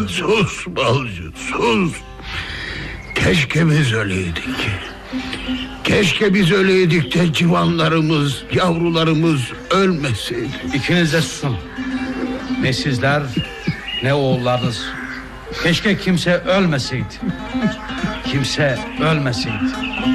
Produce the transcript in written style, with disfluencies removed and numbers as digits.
Sus balcı, sus. Keşke biz öleydik. Keşke biz öleydik de civanlarımız, yavrularımız ölmeseydi. İkiniz de susun. Ne sizler ne oğullarınız. Keşke kimse ölmeseydi. Kimse ölmeseydi.